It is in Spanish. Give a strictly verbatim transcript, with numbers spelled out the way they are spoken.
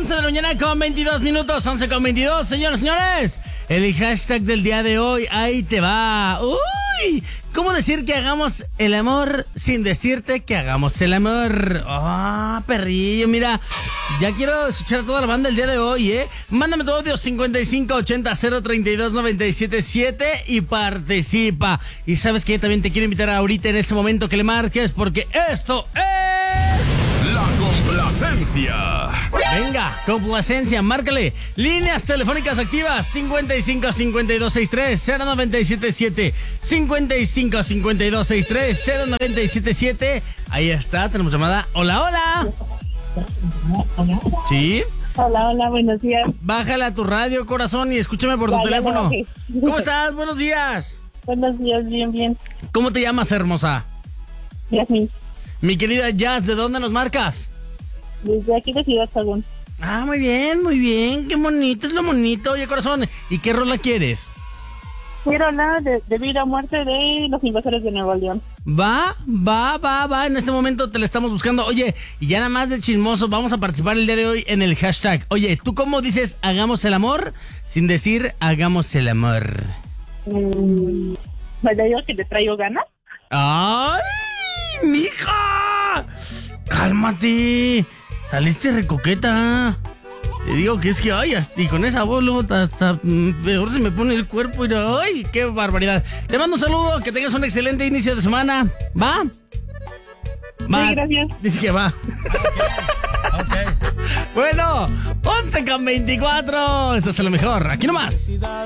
once de la mañana con veintidós minutos, once con veintidós, señores, señores. El hashtag del día de hoy, ahí te va. Uy, ¿cómo decir que hagamos el amor sin decirte que hagamos el amor? Ah, oh, perrillo, mira, ya quiero escuchar a toda la banda el día de hoy, ¿eh? Mándame tu audio cincuenta y cinco ochenta cero treinta y dos noventa y siete siete y participa. Y sabes que yo también te quiero invitar ahorita en este momento que le marques, porque esto es... La complacencia. Venga, complacencia, márcale. Líneas telefónicas activas cincuenta y cinco cincuenta y dos sesenta y tres cero noventa y siete siete, cincuenta y cinco cincuenta y dos sesenta y tres cero noventa y siete siete. Ahí está, tenemos llamada. Hola, hola. ¿Sí? Hola, hola, buenos días. Bájale a tu radio, corazón, y escúchame por tu ya, teléfono. Ya, ya. ¿Cómo estás? Buenos días. Buenos días, bien, bien. ¿Cómo te llamas, hermosa? Yasmin. Mi querida Jazz, ¿de dónde nos marcas? Desde aquí de Ciudad Sagún. Ah, muy bien, muy bien. Qué bonito es lo bonito. Oye, corazón, ¿y qué rola quieres? Quiero hablar de, de vida o muerte de los invasores de Nuevo León. Va, va, va, va. En este momento te la estamos buscando. Oye, y ya nada más de chismoso, vamos a participar el día de hoy en el hashtag. Oye, ¿tú cómo dices hagamos el amor sin decir hagamos el amor? Mm, ¿Vaya yo que te traigo ganas? ¡Ay, mija! ¡Cálmate! Saliste recoqueta. Te digo que es que, ay, hasta, y con esa voz luego hasta, hasta peor se me pone el cuerpo y ay, qué barbaridad. Te mando un saludo, que tengas un excelente inicio de semana. ¿Va? Va. Sí, gracias. Dice que va. Ok. Okay. Bueno, once con veinticuatro. Esto es lo mejor. Aquí nomás.